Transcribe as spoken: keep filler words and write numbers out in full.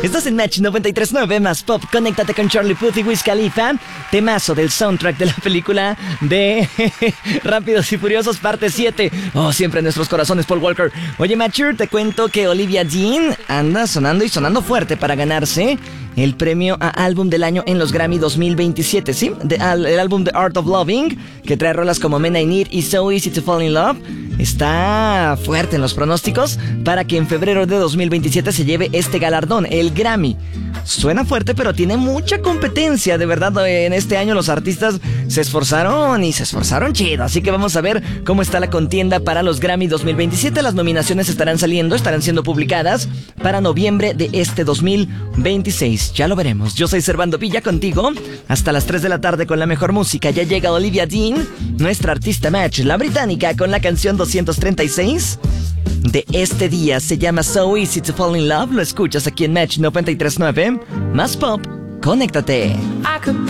Estás en Match noventa y tres punto nueve más pop. Conéctate con Charlie Puth y Wiz Khalifa. Temazo del soundtrack de la película de Rápidos y Furiosos parte siete. Oh, siempre en nuestros corazones, Paul Walker. Oye, Matcher, te cuento que Olivia Dean anda sonando y sonando fuerte para ganarse el premio a álbum del año en los Grammy dos mil veintisiete, ¿sí? De, al, el álbum The Art of Loving, que trae rolas como Men I Need y So Easy to Fall in Love, está fuerte en los pronósticos para que en febrero de dos mil veintisiete se lleve este galardón, el Grammy. Suena fuerte, pero tiene mucha competencia. De verdad, en este año los artistas se esforzaron y se esforzaron chido. Así que vamos a ver cómo está la contienda para los Grammy dos mil veintisiete. Las nominaciones estarán saliendo, estarán siendo publicadas para noviembre de este dos mil veintiséis. Ya lo veremos. Yo soy Servando Villa contigo hasta las tres de la tarde con la mejor música. Ya llega Olivia Dean, nuestra artista Match, la británica, con la canción doscientos treinta y seis de este día. Se llama So Easy to Fall in Love. Lo escuchas aquí en Match noventa y tres punto nueve más pop. Conéctate.